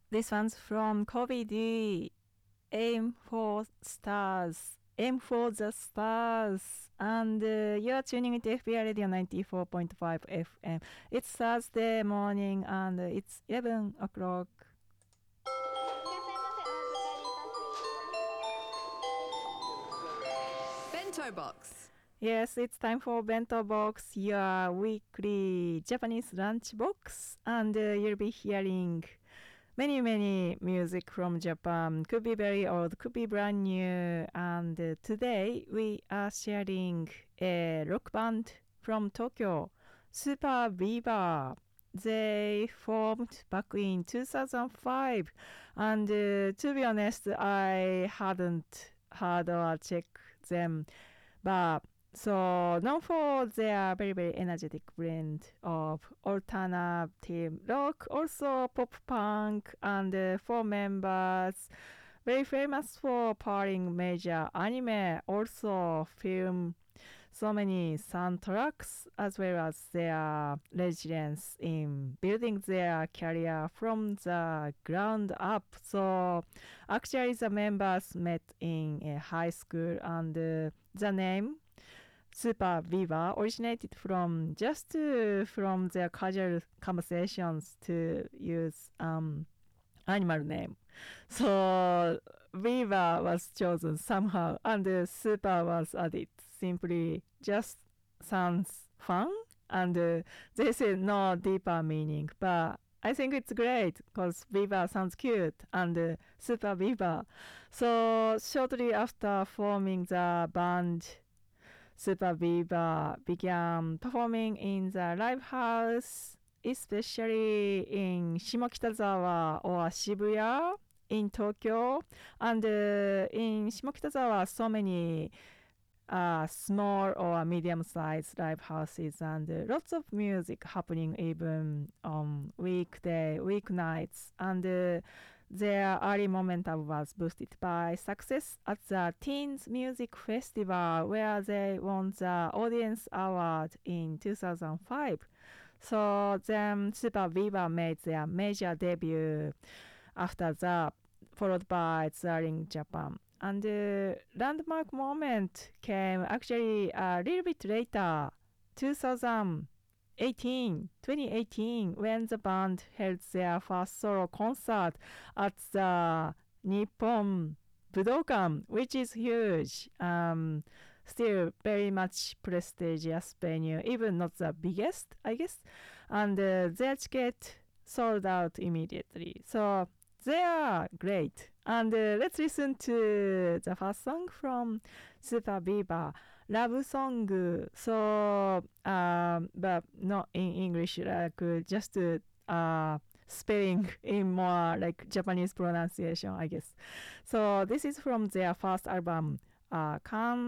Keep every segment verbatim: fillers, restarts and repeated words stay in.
This one's from Kobe D. Aim for stars. Aim for the stars. And uh, you are tuning into F B I Radio ninety-four point five F M. It's Thursday morning and it's eleven o'clock. Bento Box. Yes, it's time for Bento Box, your weekly Japanese lunch box. And uh, you'll be hearing many, many music from Japan. Could be very old, could be brand new. And uh, today we are sharing a rock band from Tokyo, Super Viva. They formed back in two thousand five. And uh, to be honest, I hadn't heard or checked them. But so known for their very, very energetic blend of alternative rock, also pop punk, and uh, four members. Very famous for powering major anime, also film, so many soundtracks, as well as their resilience in building their career from the ground up. So actually the members met in a high school, and uh, the name Super Viva originated from just uh, from their casual conversations to use um, animal name. So Viva was chosen somehow, and uh, Super was added. Simply just sounds fun, and uh, they say no deeper meaning. But I think it's great because Viva sounds cute, and uh, Super Viva. So shortly after forming the band, Super Viva began performing in the live house, especially in Shimokitazawa or Shibuya in Tokyo. And uh, in Shimokitazawa, so many uh, small or medium-sized live houses, and uh, lots of music happening even on weekday, weeknights. And uh, their early momentum was boosted by success at the Teens Music Festival, where they won the Audience Award in two thousand five. So then Super Viva made their major debut after that, followed by touring Japan. And the landmark moment came actually a little bit later, two thousand eighteen, twenty eighteen, when the band held their first solo concert at the Nippon Budokan, which is huge. Um, still very much prestigious venue, even not the biggest, I guess. And uh, their ticket sold out immediately. So they are great. And uh, let's listen to the first song from Super Viva, Love Song. So, um, but not in English, like uh, just uh, spelling in more like Japanese pronunciation, I guess. So this is from their first album, uh,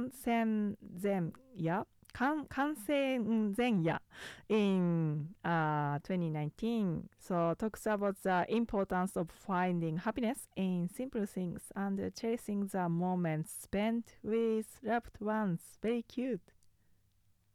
Kansen Ya. Kan, Kansen in uh, twenty nineteen. So talks about the importance of finding happiness in simple things and cherishing the moments spent with loved ones. Very cute.